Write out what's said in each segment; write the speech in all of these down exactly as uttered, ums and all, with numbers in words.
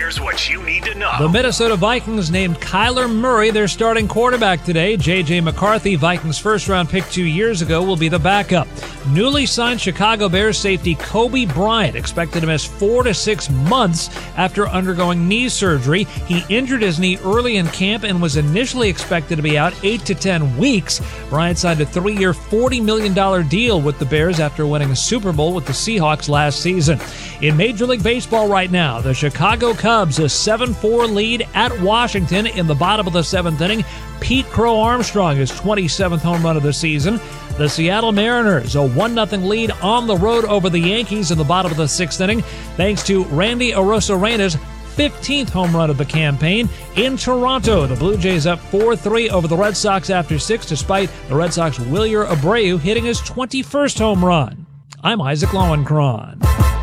Here's what you need to know. The Minnesota Vikings named Kyler Murray their starting quarterback today. J J. McCarthy, Vikings first-round pick two years ago, will be the backup. Newly signed Chicago Bears safety Kobe Bryant expected to miss four to six months after undergoing knee surgery. He injured his knee early in camp and was initially expected to be out eight to ten weeks. Bryant signed a three-year, forty million dollars deal with the Bears after winning a Super Bowl with the Seahawks last season. In Major League Baseball right now, the Chicago Cubs a seven four lead at Washington in the bottom of the seventh inning. Pete Crow Armstrong, his twenty-seventh home run of the season. The Seattle Mariners a one nothing lead on the road over the Yankees in the bottom of the sixth inning, thanks to Randy Arosarena's fifteenth home run of the campaign. In Toronto, the Blue Jays up four three over the Red Sox after six, despite the Red Sox Wilyer Abreu hitting his twenty-first home run. I'm Isaac Lowenkron.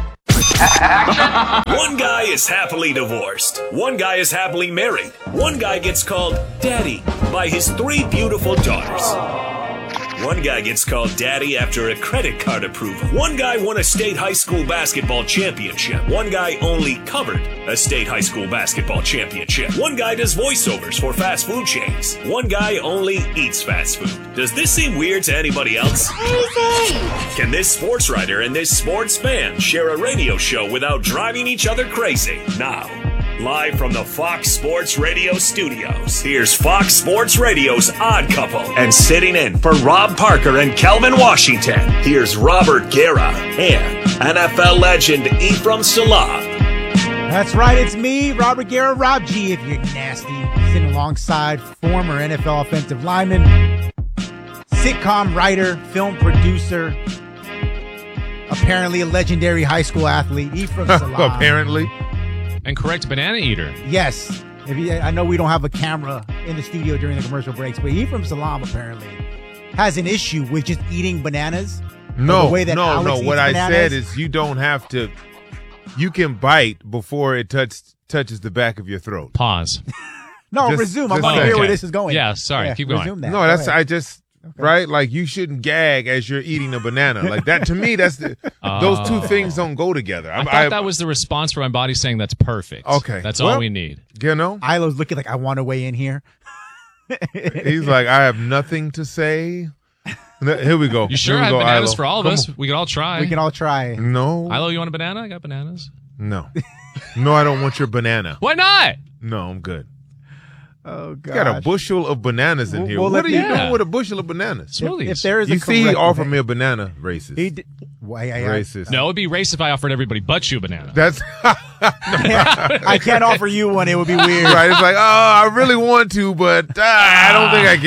One guy is happily divorced. One guy is happily married. One guy gets called Daddy by his three beautiful daughters. One guy gets called Daddy after a credit card approval. One guy won a state high school basketball championship. One guy only covered a state high school basketball championship. One guy does voiceovers for fast food chains. One guy only eats fast food. Does this seem weird to anybody else? Crazy! Can this sports writer and this sports fan share a radio show without driving each other crazy? Now, live from the Fox Sports Radio studios, here's Fox Sports Radio's Odd Couple. And sitting in for Rob Parker and Calvin Washington, here's Robert Guerra and N F L legend Ephraim Salaam. That's right, it's me, Robert Guerra, Rob G, if you're nasty, sitting alongside former N F L offensive lineman, sitcom writer, film producer, apparently a legendary high school athlete, Ephraim Salaam. Apparently. And correct banana eater. Yes. If you, I know we don't have a camera in the studio during the commercial breaks, but Ephraim Salaam apparently has an issue with just eating bananas. No, the way that no, Alex no. eats What I bananas. said is you don't have to. You can bite before it touch, touches the back of your throat. Pause. No, Just- resume. I just want to say- hear where Okay. this is going. Yeah, sorry, keep going. resume that. No, Go that's ahead. I just right. Like you shouldn't gag as you're eating a banana. Like that to me, that's the, those two things don't go together. I thought that was the response from my body saying that's perfect. Okay. That's Well, all we need. You know, Ilo's looking like, I want to weigh in here. he's like, I have nothing to say. No, here we go. You sure Here I we have go, bananas Ilo. for all of Come us? on. We can all try. We can all try. No, Ilo, you want a banana? I got bananas. no, no. I don't want your banana. Why not? No, I'm good. Oh, You God. got a bushel of bananas in We'll- here. we'll what let are you the- doing with a bushel of bananas? Smoothies. If there is You a see, he correct- offered me a banana. Racist. He did. Why, I, I, Racist. No, it'd be racist if I offered everybody but you a banana. That's I can't offer you one. It would be weird. right. It's like, oh, I really want to, but uh, I don't think I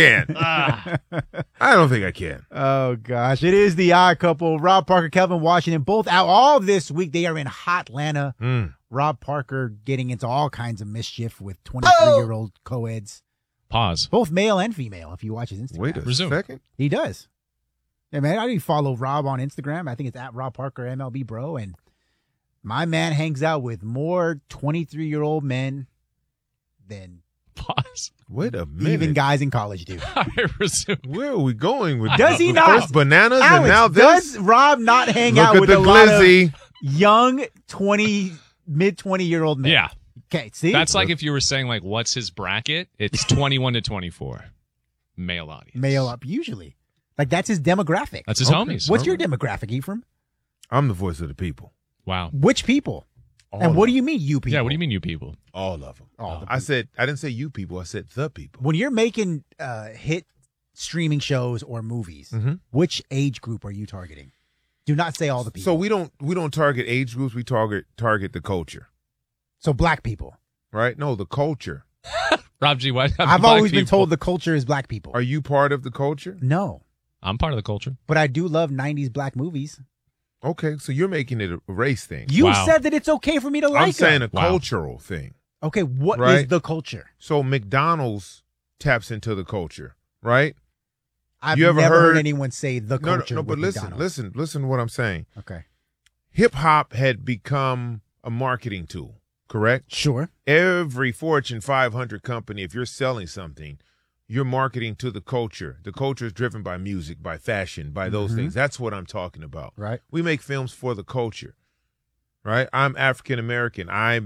can. I don't think I can. Oh, gosh. It is the odd couple. Rob Parker, Kelvin Washington, both out all this week. They are in hot Atlanta. Mm. Rob Parker getting into all kinds of mischief with twenty-three-year-old co-eds. Pause. Both male and female, if you watch his Instagram. Wait a Resume. second. He does. Yeah, man, I do follow Rob on Instagram. I think it's at Rob Parker M L B Bro, and my man hangs out with more twenty-three-year-old men than Pause. Wait a minute. even guys in college do. All right, resume. Where are we going with Does he this? not? First bananas Alex, and now this? does Rob not hang Look out at with the a lot of glizzy. young twenty, mid twenty-year-old men? Yeah. Okay, see? That's like if you were saying, like, what's his bracket? It's twenty-one to twenty-four. Male audience. male up, usually. Like, that's his demographic. That's his Okay. homies. What's your demographic, Ephraim? I'm the voice of the people. Wow. Which people? All and of what do you mean, you people? Yeah, what do you mean, you people? All of them. All the I said, I didn't say you people. I said the people. When you're making uh, hit streaming shows or movies, Mhm. which age group are you targeting? Do not say all the people. So we don't we don't target age groups. We target target the culture, So black people. right? No, the culture. Rob G, why? I've always been told the culture is black people. Are you part of the culture? No, I'm part of the culture. but I do love nineties black movies. Okay, so you're making it a race thing. You Wow. said that it's okay for me to like I'm saying them. a Wow. cultural thing. Okay, what is Right. the culture? So McDonald's taps into the culture, right? I've You ever never heard, heard- anyone say the No, no, culture. no, but with listen, McDonald's. listen, listen to what I'm saying. Okay, Hip hop had become a marketing tool, correct? sure. Every Fortune five hundred company, if you're selling something, you're marketing to the culture. The culture is driven by music, by fashion, by those Mhm. things. That's what I'm talking about. Right. We make films for the culture, right? I'm African American. I'm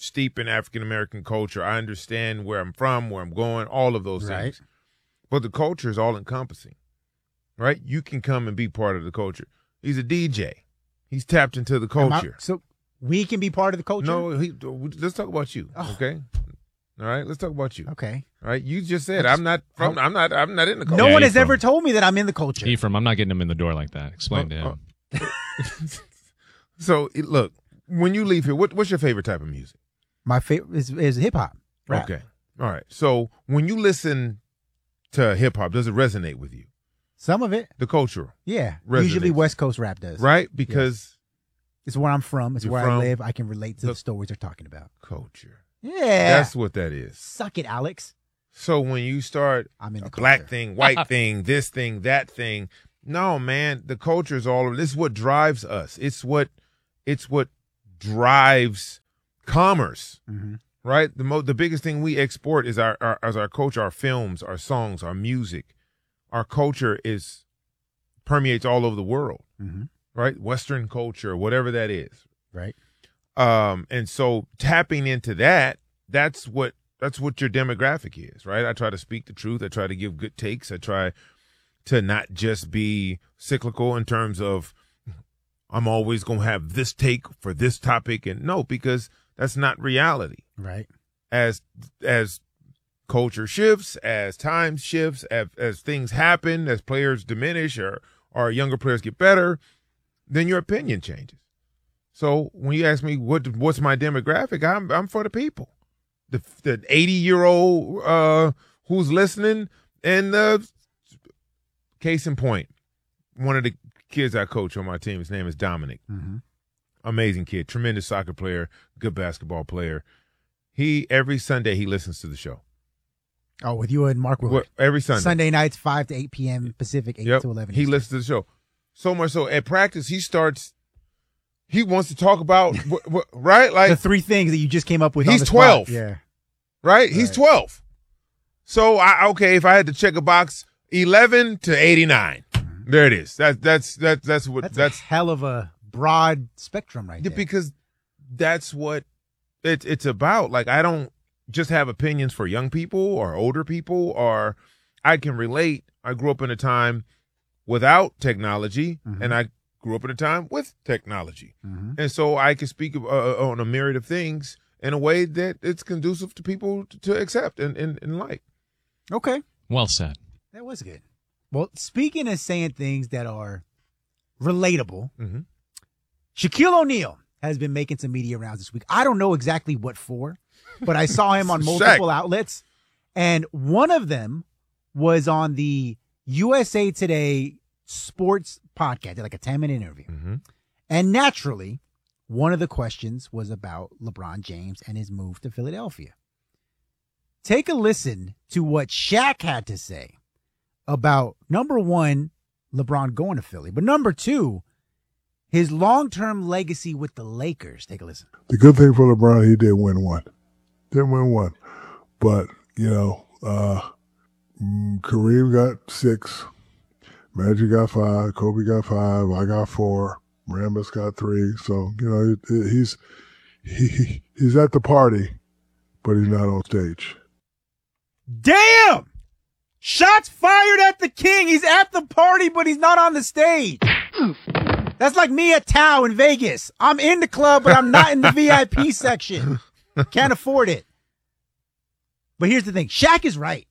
steep in African American culture. I understand where I'm from, where I'm going, all of those Right. things. But the culture is all encompassing, right? You can come and be part of the culture. He's a D J. He's tapped into the Am I- culture. so we can be part of the culture? No, he, let's talk about you, Oh. okay? All right, let's talk about you. Okay. All right, you just said I'm not from. I'm not. I'm not in the culture. No Yeah, one you has ever from- told me that I'm in the culture. Ephraim, I'm not getting him in the door like that. Explain to Oh, him. So it- look, when you leave here, what, what's your favorite type of music? My favorite is, is hip hop. Rap. Okay, all right. So when you listen to hip hop, does it resonate with you? Some of it, The culture, yeah. Resonates. Usually West Coast rap does. right? Because It's where I'm from. It's You're where from. I live. I can relate to the Look- stories they're talking about. culture. Yeah. That's what that is. Suck it, Alex. So when you start I'm in the a black culture. thing, white thing, this thing, that thing, no, man, the culture is all. This is what drives us. It's what, it's what drives commerce. Mhm. Right. The mo- the biggest thing we export is our, our as our culture, our films, our songs, our music. Our culture is permeates all over the world. Mhm. Right. Western culture, whatever that is. Right. Um, and so tapping into that, that's what that's what your demographic is, right? I try to speak the truth. I try to give good takes. I try to not just be cyclical in terms of I'm always gonna have this take for this topic, and no, because that's not reality. Right. As as culture shifts, as time shifts, as, as things happen, as players diminish or or younger players get better, then your opinion changes. So when you ask me what what's my demographic, I'm I'm for the people, the the eighty year old uh, who's listening, and uh, case in point, one of the kids I coach on my team, his name is Dominic. Mm-hmm. Amazing kid, tremendous soccer player, good basketball player. He every Sunday he listens to the show. Oh, with you and Mark Willard. Well, every Sunday. Sunday nights, five to eight p.m. Pacific, eight Yep. to eleven. He Eastern. listens to the show. So much so at practice he starts. He wants to talk about wh- wh- right, the like three things that you just came up with. He's on the spot. twelve. Yeah. right. He's Right. twelve. So I okay if I had to check a box, eleven to eighty nine. There it is. That that's that that's what That's, that's a hell of a broad spectrum right Yeah, there. because that's what it's it's about. Like I don't just have opinions for young people or older people, or I can relate. I grew up in a time without technology, Mhm. and I grew up in a time with technology, Mhm. and so I can speak uh, on a myriad of things in a way that it's conducive to people to, to accept and, and, and like. Okay. Well said. That was good. Well, speaking of saying things that are relatable, Mm-hmm. Shaquille O'Neal has been making some media rounds this week. I don't know exactly what for, but I saw him on Shaq. multiple outlets. And one of them was on the U S A Today sports podcast, like a ten minute interview. Mm-hmm. And naturally, one of the questions was about LeBron James and his move to Philadelphia. Take a listen to what Shaq had to say about, number one, LeBron going to Philly, but number two, his long-term legacy with the Lakers. Take a listen. The good thing for LeBron, he did win one. Didn't win one. But, you know, uh, mm, Kareem got six. Magic got five. Kobe got five. I got four. Rambis got three. So, you know, it, it, he's he he's at the party, but he's not on stage. Damn! Shots fired at the king. He's at the party, but he's not on the stage. That's like me at Tao in Vegas. I'm in the club, but I'm not in the V I P section. Can't afford it. But here's the thing. Shaq is right.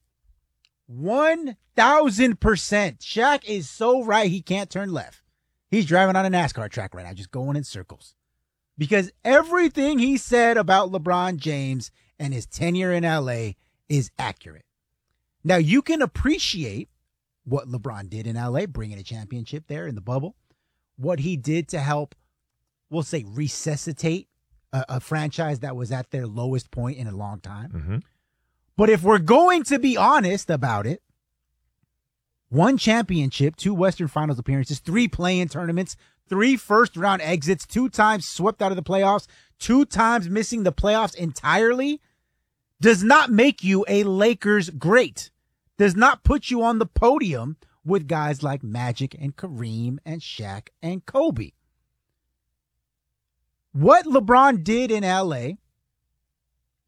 one thousand percent. Shaq is so right, he can't turn left. He's driving on a NASCAR track right now, just going in circles. Because everything he said about LeBron James and his tenure in L A is accurate. Now, you can appreciate what LeBron did in L A, bringing a championship there in the bubble, what he did to help, we'll say, resuscitate a, a franchise that was at their lowest point in a long time. Mm-hmm. But if we're going to be honest about it, one championship, two Western Finals appearances, three play-in tournaments, three first-round exits, two times swept out of the playoffs, two times missing the playoffs entirely, does not make you a Lakers great. Does not put you on the podium with guys like Magic and Kareem and Shaq and Kobe. What LeBron did in L A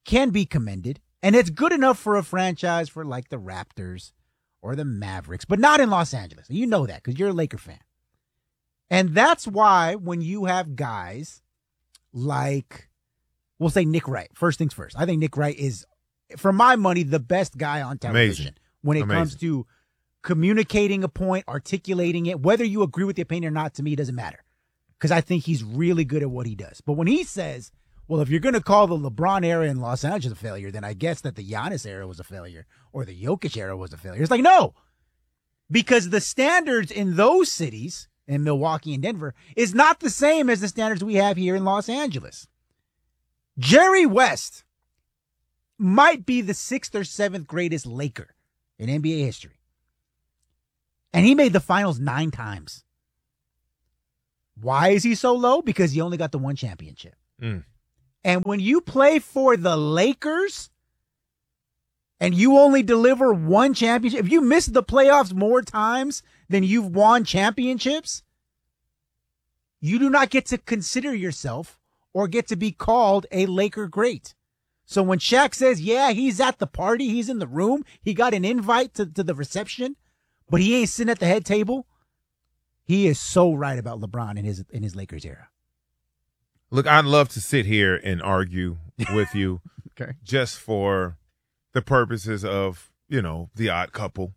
can be commended. And it's good enough for a franchise for like the Raptors or the Mavericks, but not in Los Angeles. You know that because you're a Laker fan. And that's why when you have guys like, we'll say Nick Wright, first things first. I think Nick Wright is, for my money, the best guy on television Amazing. when it Amazing. comes to communicating a point, articulating it. Whether you agree with the opinion or not, to me, doesn't matter because I think he's really good at what he does. But when he says, well, if you're going to call the LeBron era in Los Angeles a failure, then I guess that the Giannis era was a failure or the Jokic era was a failure. It's like, no, because the standards in those cities, in Milwaukee and Denver, is not the same as the standards we have here in Los Angeles. Jerry West might be the sixth or seventh greatest Laker in N B A history. And he made the finals nine times. Why is he so low? Because he only got the one championship. Mm. And when you play for the Lakers and you only deliver one championship, if you miss the playoffs more times than you've won championships, you do not get to consider yourself or get to be called a Laker great. So when Shaq says, yeah, he's at the party, he's in the room, he got an invite to, to the reception, but he ain't sitting at the head table, he is so right about LeBron in his in his Lakers era. Look, I'd love to sit here and argue with you Okay. just for the purposes of, you know, the odd couple.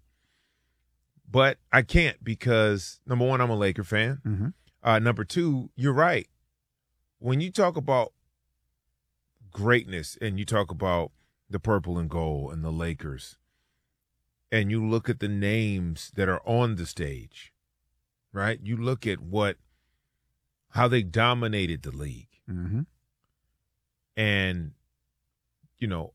But I can't because, number one, I'm a Laker fan. Mm-hmm. Uh, number two, you're right. When you talk about greatness and you talk about the purple and gold and the Lakers, and you look at the names that are on the stage, right? You look at what, how they dominated the league. Mm-hmm. And, you know,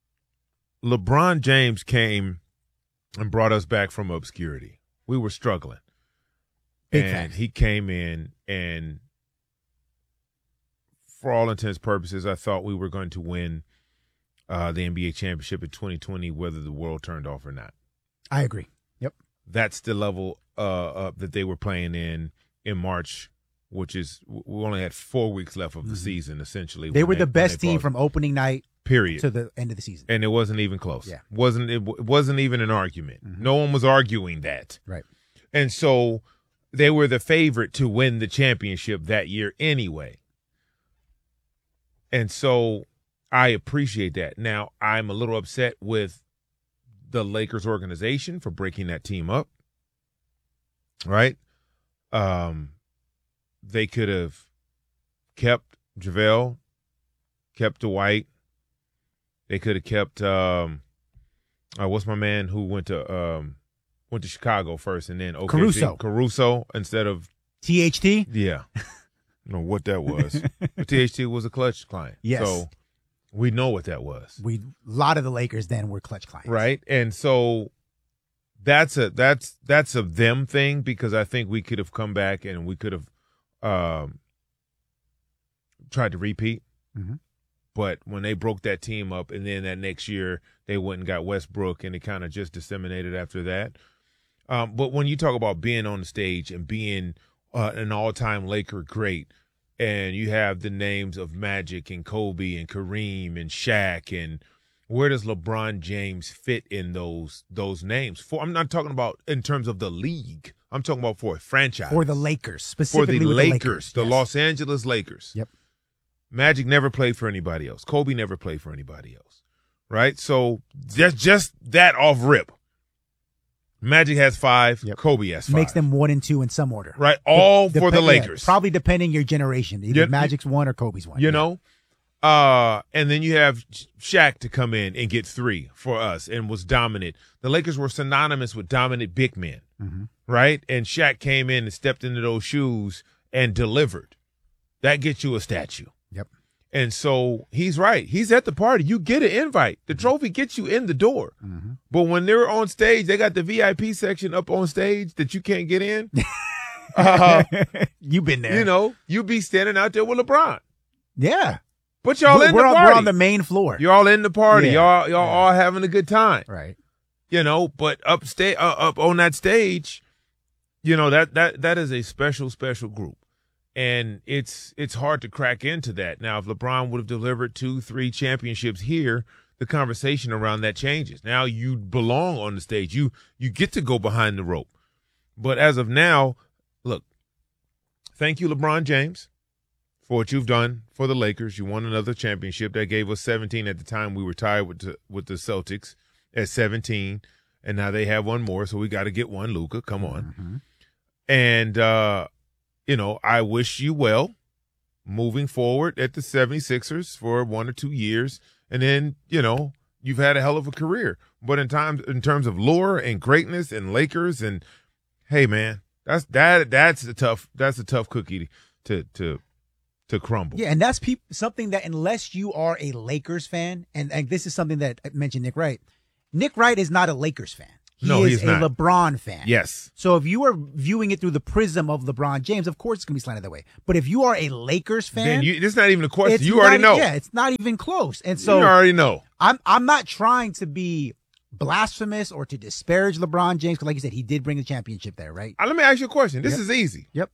LeBron James came and brought us back from obscurity. We were struggling. Big and facts. he came in and, for all intents and purposes, I thought we were going to win uh, the N B A championship in twenty twenty, whether the world turned off or not. I agree. Yep. That's the level uh, uh, that they were playing in in March, which is we only had four weeks left of the Mm-hmm. season, essentially. They when were the when best they team paused. from opening night period to the end of the season. and it wasn't even close. Yeah. wasn't it, w- it wasn't even an argument. Mhm. No one was arguing that. Right. And so they were the favorite to win the championship that year anyway. And so I appreciate that. Now, I'm a little upset with the Lakers organization for breaking that team up. Right? Um, they could have kept JaVale, kept Dwight. They could have kept um, uh, what's my man who went to um, went to Chicago first and then O K C? Caruso. Caruso instead of T H T? yeah. I don't know what that was. But T H T was a clutch client. Yes. So we know what that was. We a lot of the Lakers then were clutch clients. Right? And so that's a that's that's a them thing because I think we could have come back and we could have um, tried to repeat. Mhm. But when they broke that team up and then that next year they went and got Westbrook and it kind of just disseminated after that. Um, but when you talk about being on the stage and being uh, an all-time Laker great, and you have the names of Magic and Kobe and Kareem and Shaq, and where does LeBron James fit in those those names? For I'm not talking about in terms of the league. I'm talking about for a franchise. For the Lakers, For specifically the with Lakers, the Lakers. the Yes. Los Angeles Lakers. Yep. Magic never played for anybody else. Kobe never played for anybody else. Right? So just just that off rip. Magic has five. Yep. Kobe has five. Makes them one and two in some order. right. All Dep- for the yeah, Lakers. probably depending your generation. Either Yeah, Magic's one or Kobe's one. You Yeah. know? Uh, and then you have Shaq to come in and get three for us and was dominant. The Lakers were synonymous with dominant big men, Mm-hmm. right? And Shaq came in and stepped into those shoes and delivered. That gets you a statue. Yep. And so he's right. He's at the party. You get an invite. The trophy gets you in the door. Mm-hmm. But when they're on stage, they got the V I P section up on stage that you can't get in. uh, You've been there. you know, you be standing out there with LeBron. Yeah. But y'all we're, in we're the on, party. We're on the main floor. You're all in the party. Yeah. Y'all, y'all Yeah. all having a good time. Right. You know, but up sta- uh, up on that stage, you know, that, that, that is a special, special group. And it's it's hard to crack into that. Now, if LeBron would have delivered two, three championships here, the conversation around that changes. Now you belong on the stage. You you get to go behind the rope. But as of now, look, thank you, LeBron James, for what you've done for the Lakers. You won another championship. That gave us seventeen at the time. We were tied with the, with the Celtics at seventeen, and now they have one more, so we got to get one, Luka. Come on. Mm-hmm. And, uh, you know, I wish you well moving forward at the seventy-sixers for one or two years. And then, you know, you've had a hell of a career. But in time, in terms of lore and greatness and Lakers, and hey, man, that's that that's a tough that's a tough cookie to to to crumble. Yeah, and that's peop- something that unless you are a Lakers fan, and, and this is something that I mentioned Nick Wright. Nick Wright is not a Lakers fan. He no, is he's a not. LeBron fan. Yes. So if you are viewing it through the prism of LeBron James, of course it's going to be slanted that way. But if you are a Lakers fan, then you, it's not even a question. it's You already not- know. Yeah, it's not even close. And so you already know. I'm I'm not trying to be blasphemous or to disparage LeBron James because, like you said, he did bring the championship there, right? Uh, let me ask you a question. This Yep. is easy. Yep.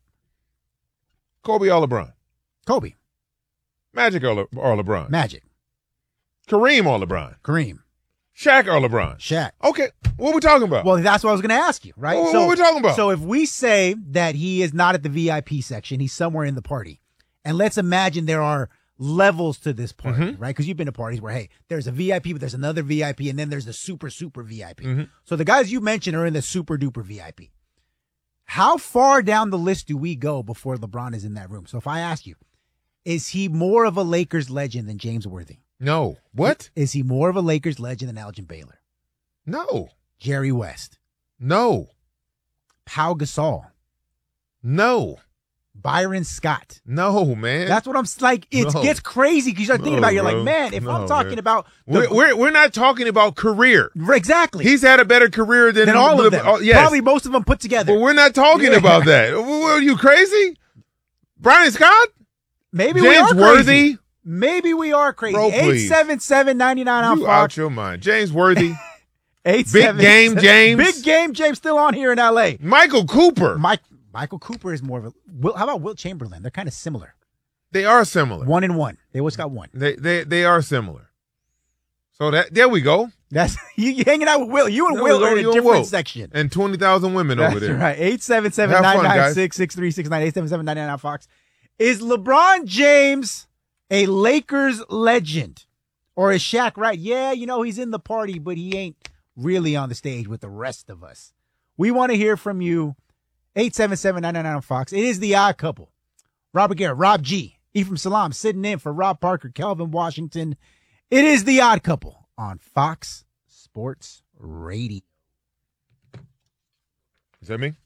Kobe or LeBron? Kobe, Magic or, Le- or LeBron? Magic, Kareem or LeBron? Kareem, Shaq or LeBron? Shaq. Okay, what are we talking about? Well, that's what I was going to ask you, right? What- so, what are we talking about? So if we say that he is not at the V I P section, he's somewhere in the party, and let's imagine there are levels to this party, Mm-hmm. right? Because you've been to parties where, hey, there's a V I P, but there's another V I P, and then there's the super, super V I P. Mm-hmm. So the guys you mentioned are in the super duper V I P. How far down the list do we go before LeBron is in that room? So if I ask you, is he more of a Lakers legend than James Worthy? no. What? Is he more of a Lakers legend than Elgin Baylor? No. Jerry West? No. Pau Gasol? No. Byron Scott? No, man. That's what I'm s- like. It No. gets crazy because you start thinking No, about it. You're bro. like, man, if No, I'm talking man. about the, we're, we're we're not talking about career. exactly He's had a better career than than all of them, oh, yes. probably most of them put together. But we're not talking Yeah. about that. What, are you crazy? Brian Scott? Maybe we James are Worthy? crazy. Maybe we are crazy. Bro, please. eight seven seven, nine nine on You Fox. out your mind. James Worthy. Eight Big seven game seven- James. Big game James still on here in L A. Michael Cooper. Mike Michael Cooper is more of a. Will, how about Wilt Chamberlain? They're kind of similar. They are similar. One and one. They always got one. They they they are similar. So that there we go. That's you, you hanging out with Will. You and There Will we go. are in a You and different Will. section. And twenty thousand women That's over there. right. eight seven seven, Have nine fun, nine guys. six, six three six nine. eight seven seven, nine nine nine Fox. Is LeBron James a Lakers legend? Or is Shaq right? Yeah, you know, he's in the party, but he ain't really on the stage with the rest of us. We want to hear from you. eight seven seven, nine nine nine Fox. It is the odd couple. Robert Garrett, Rob G, Ephraim Salam sitting in for Rob Parker, Kelvin Washington. It is the odd couple on Fox Sports Radio. Is that me?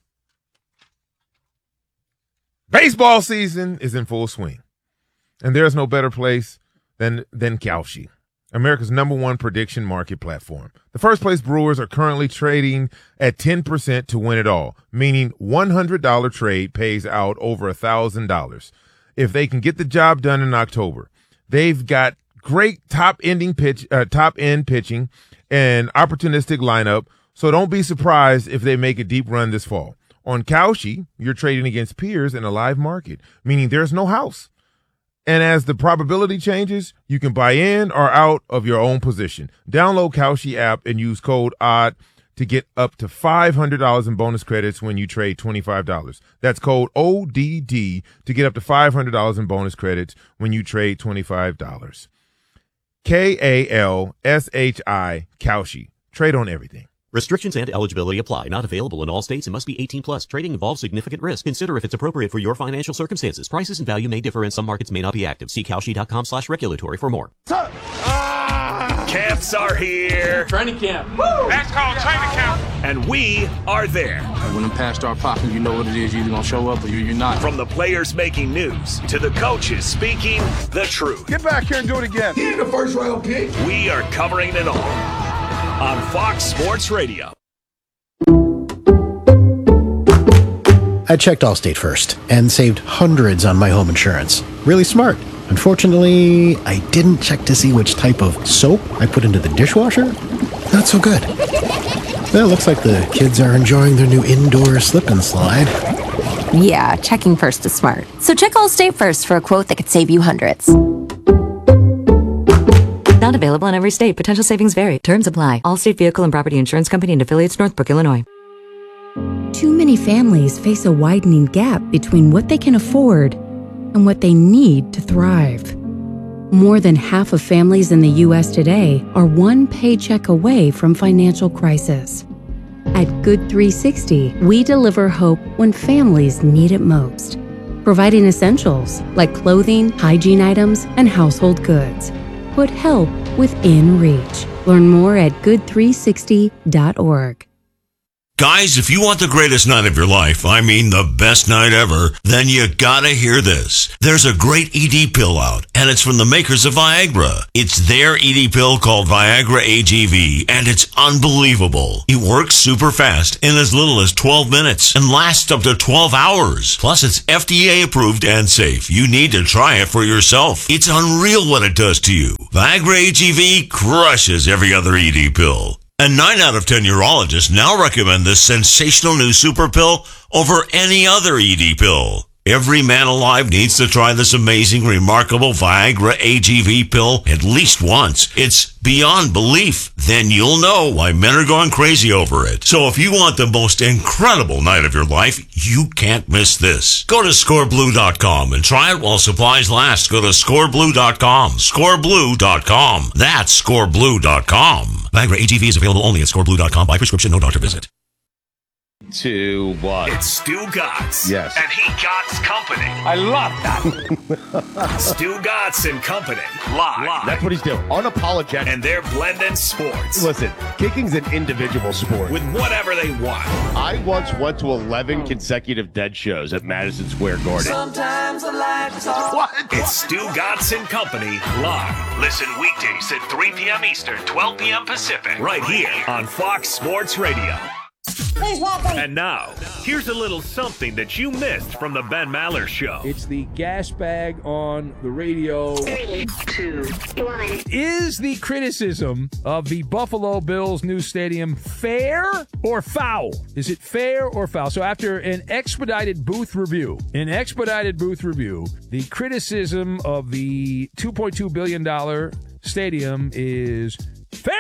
Baseball season is in full swing, and there's no better place than than Kalshi, America's number one prediction market platform. The first place Brewers are currently trading at ten percent to win it all, meaning one hundred dollars trade pays out over one thousand dollars if they can get the job done in October. They've got great top ending pitch, uh, top end pitching and opportunistic lineup, so don't be surprised if they make a deep run this fall. On Kalshi, you're trading against peers in a live market, meaning there's no house. And as the probability changes, you can buy in or out of your own position. Download Kalshi app and use code ODD to get up to five hundred dollars in bonus credits when you trade twenty-five dollars. That's code O D D to get up to five hundred dollars in bonus credits when you trade twenty-five dollars. K A L S H I, Kalshi. Trade on everything. Restrictions and eligibility apply. Not available in all states and must be eighteen plus. Trading involves significant risk. Consider if it's appropriate for your financial circumstances. Prices and value may differ and some markets may not be active. See Kalshi.com slash regulatory for more. Camps are here. Training camp. That's called training camp. And we are there. When them past start popping, you know what it is. You're either going to show up or you're not. From the players making news to the coaches speaking the truth. Get back here and do it again. He ain't the first round pick. We are covering it all on Fox Sports Radio. I checked Allstate first and saved hundreds on my home insurance. Really smart. Unfortunately, I didn't check to see which type of soap I put into the dishwasher. Not so good. Well, it looks like the kids are enjoying their new indoor slip and slide. Yeah, checking first is smart. So check Allstate first for a quote that could save you hundreds. Not available in every state. Potential savings vary. Terms apply. Allstate Vehicle and Property Insurance Company and affiliates, Northbrook, Illinois. Too many families face a widening gap between what they can afford and what they need to thrive. More than half of families in the U S today are one paycheck away from financial crisis. At Good three sixty, we deliver hope when families need it most, providing essentials like clothing, hygiene items, and household goods. Put help within reach. Learn more at good three sixty dot org. Guys, if you want the greatest night of your life, I mean the best night ever, then you gotta hear this. There's a great E D pill out, and it's from the makers of Viagra. It's their E D pill called Viagra A G V, and it's unbelievable. It works super fast in as little as twelve minutes and lasts up to twelve hours. Plus, it's F D A approved and safe. You need to try it for yourself. It's unreal what it does to you. Viagra A G V crushes every other E D pill. And nine out of ten urologists now recommend this sensational new super pill over any other E D pill. Every man alive needs to try this amazing, remarkable Viagra A G V pill at least once. It's beyond belief. Then you'll know why men are going crazy over it. So if you want the most incredible night of your life, you can't miss this. Go to score blue dot com and try it while supplies last. Go to score blue dot com. score blue dot com. That's score blue dot com. Viagra A G V is available only at score blue dot com by prescription, no doctor visit. To what? It's Stu Gotts. Yes. And he Gotts Company. I love that. Stu Gotts and Company. Live. Live. That's what he's doing. Unapologetic. And they're blending sports. Listen, kicking's an individual sport. With whatever they want. I once went to eleven consecutive dead shows at Madison Square Garden. Sometimes I like to talk. What? It's Stu Gotts and Company. Live. Listen weekdays at three p.m. Eastern, twelve p.m. Pacific. Right here on Fox Sports Radio. Please welcome. And now, here's a little something that you missed from the Ben Maller Show. It's the gas bag on the radio. Three, two, one. Is the criticism of the Buffalo Bills' new stadium fair or foul? Is it fair or foul? So after an expedited booth review, an expedited booth review, the criticism of the two point two billion dollars stadium is fair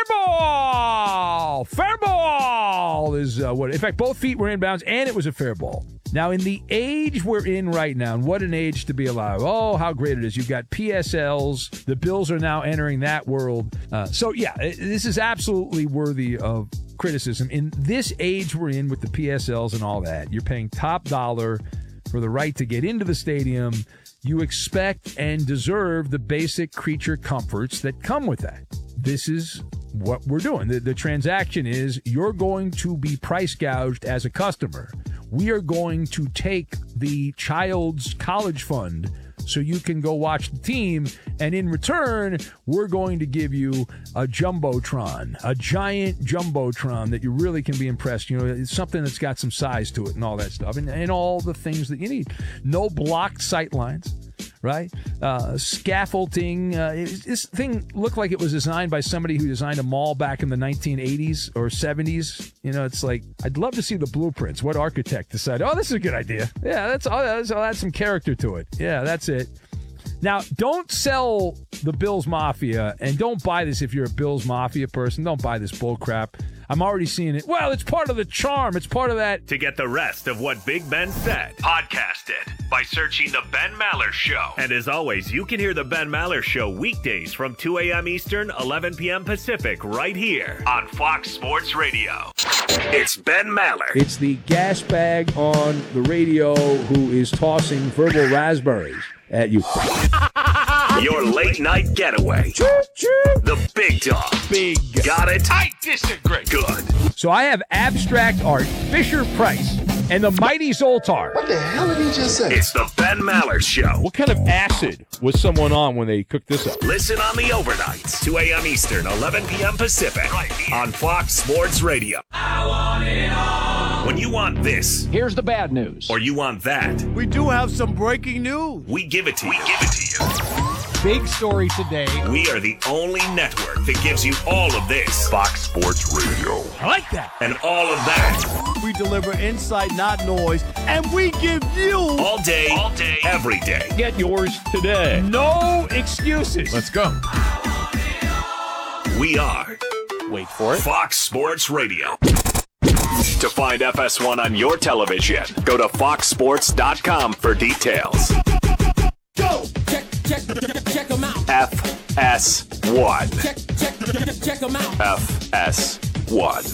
ball! Fair ball is uh, what. In fact, both feet were in bounds, and it was a fair ball. Now, in the age we're in right now, and what an age to be alive. Oh, how great it is. You've got P S Ls. The Bills are now entering that world. Uh, so, yeah, this is absolutely worthy of criticism. In this age we're in with the P S Ls and all that, you're paying top dollar for the right to get into the stadium. You expect and deserve the basic creature comforts that come with that. This is what we're doing. The, the transaction is you're going to be price gouged as a customer. We are going to take the child's college fund so you can go watch the team, and in return, we're going to give you a Jumbotron, a giant Jumbotron that you really can be impressed. You know, it's something that's got some size to it and all that stuff, and, and all the things that you need. No blocked sight lines. Right? Uh, scaffolding. Uh, it, this thing looked like it was designed by somebody who designed a mall back in the nineteen eighties or seventies. You know, it's like, I'd love to see the blueprints. What architect decided, oh, this is a good idea. Yeah, that's all. That's, I'll add some character to it. Yeah, that's it. Now, don't sell the Bills Mafia, and don't buy this if you're a Bills Mafia person. Don't buy this bull crap. I'm already seeing it. Well, it's part of the charm. It's part of that. To get the rest of what Big Ben said, podcast it by searching The Ben Maller Show. And as always, you can hear The Ben Maller Show weekdays from two a.m. Eastern, eleven p.m. Pacific, right here on Fox Sports Radio. It's Ben Maller. It's the gas bag on the radio who is tossing verbal raspberries at you. Your late night getaway. Choo, choo. The big dog. Big. Got it? I disagree. Good. So I have abstract art, Fisher Price, and the mighty Zoltar. What the hell did he just say? It's the Ben Maller Show. What kind of acid was someone on when they cooked this up? Listen on the overnights, two a.m. Eastern, eleven p.m. Pacific, right here on Fox Sports Radio. I want it all. When you want this, here's the bad news. Or you want that, we do have some breaking news. We give it to you. We give it to you. Big story today. We are the only network that gives you all of this. Fox Sports Radio. I like that. And all of that. We deliver insight, not noise, and we give you all day, all day, every day. Get yours today. No excuses. Let's go. We are. Wait for it. Fox Sports Radio. To find F S one on your television, go to fox sports dot com for details. Go! Check, check, check them out. F S one. Check, check, check them out. F S one.